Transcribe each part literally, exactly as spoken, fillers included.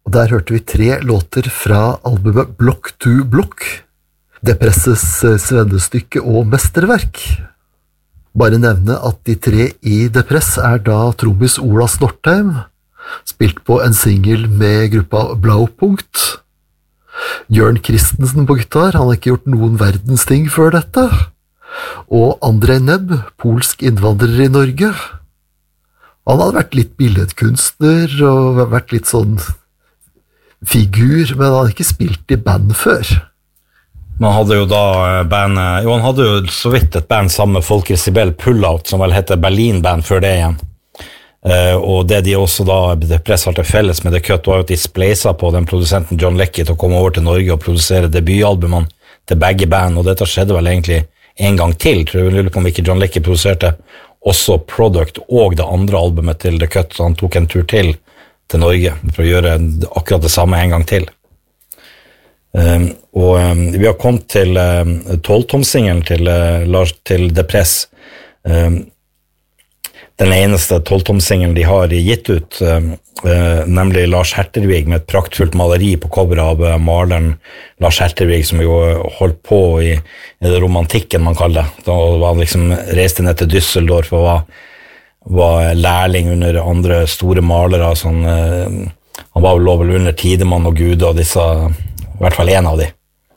Og der hørte vi tre låter fra albumet Block to Block, Depresses svennestykke og mesterverk. Bare nevne at de tre i Depress er da trommis Ola Snortheim, spilt på en single med gruppa Blaupunkt. Jørn Christensen på gitar, han har ikke gjort noen verdens ting før dette. Og Andrej Nebb, polsk innvandrer i Norge. Han hadde vært litt billedkunstner og vært litt sånn figur, men han hadde ikke spilt i band før. Man hadde jo da bandet, jo han hadde jo så vidt et band sammen med Folke Sibel Pullout, som vel heter Berlin Band før det igjen. Uh, og det de også da Depress har til felles med The Cut var jo at de spleisa på den produsenten John Leckie til å komme over til Norge og produsere debutalbumene til begge band, og dette skjedde vel egentlig en gang til. Tror jeg lurer på om ikke John Leckie produserte også Product og det andre albumet til The Cut, så han tok en tur til til Norge for å gjøre akkurat det samme en gang til. Um, og um, vi har kommet til um, tolvtomsingelen til, uh, Lars, til Depress. Um, den eneste tolvtomsingelen de har gitt ut, um, uh, nemlig Lars Hertervig med et praktfullt maleri på coveret av uh, maleren Lars Hertervig, som jo holdt på i, i det romantikken man kaller det. Da var han liksom reiste ned til Düsseldorf og var var lærling under andre store malere, sånn, uh, han var lå vel under Tidemann og Gud og disse, i hvert fall en av de.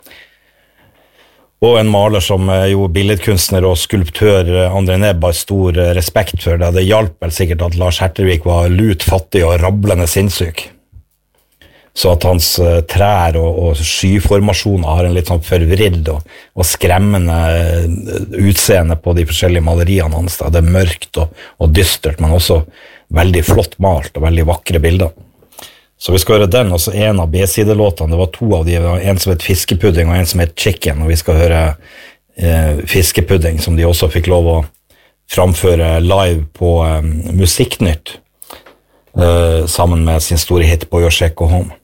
Og en maler som uh, jo billedkunstner og skulptør uh, Andrej Nebb har stor uh, respekt for det. Det hjalp vel sikkert at Lars Hertervik var lut fattig og rablende sinnssyk. Så at hans uh, trær og, og skyformasjoner har en litt sånn forvridd og, og skremmende uh, utseende på de forskjellige maleriene hans. Det er mørkt og, og dystert, men også veldig flott malt og veldig vakre bilder. Så vi skal høre den, også en av B-sidelåtene. Det var to av de, en som het Fiskepudding og en som het Chicken, og vi skal høre uh, Fiskepudding, som de også fikk lov å framføre live på um, Musikknytt, uh, sammen med sin store hit på Your Check Go Home.